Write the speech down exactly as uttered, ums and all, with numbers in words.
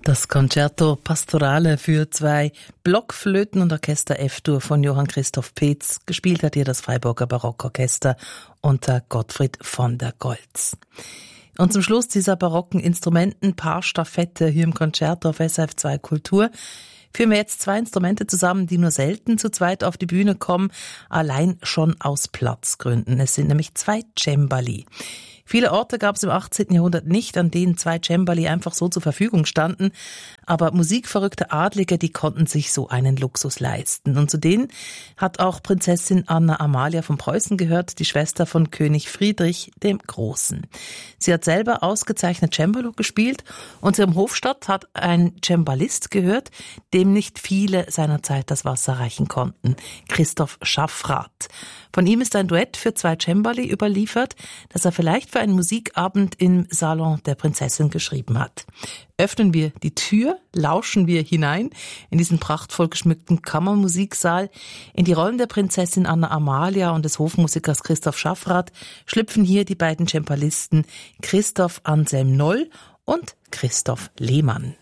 Das Concerto Pastorale für zwei Blockflöten und Orchester F-Dur von Johann Christoph Peetz. Gespielt hat hier das Freiburger Barockorchester unter Gottfried von der Goltz. Und zum Schluss dieser barocken Instrumentenpaarstaffette hier im Concerto auf S R F zwei Kultur führen wir jetzt zwei Instrumente zusammen, die nur selten zu zweit auf die Bühne kommen, allein schon aus Platzgründen. Es sind nämlich zwei Cembali. Viele Orte gab es im achtzehnten Jahrhundert nicht, an denen zwei Cembali einfach so zur Verfügung standen. Aber musikverrückte Adlige, die konnten sich so einen Luxus leisten. Und zu denen hat auch Prinzessin Anna Amalia von Preußen gehört, die Schwester von König Friedrich dem Großen. Sie hat selber ausgezeichnet Cembalo gespielt und zu ihrem Hofstatt hat ein Cembalist gehört, dem nicht viele seiner Zeit das Wasser reichen konnten, Christoph Schaffrath. Von ihm ist ein Duett für zwei Cembali überliefert, das er vielleicht für einen Musikabend im Salon der Prinzessin geschrieben hat. Öffnen wir die Tür, lauschen wir hinein in diesen prachtvoll geschmückten Kammermusiksaal. In die Rollen der Prinzessin Anna Amalia und des Hofmusikers Christoph Schaffrath schlüpfen hier die beiden Cembalisten Christoph Anselm Noll und Christoph Lehmann.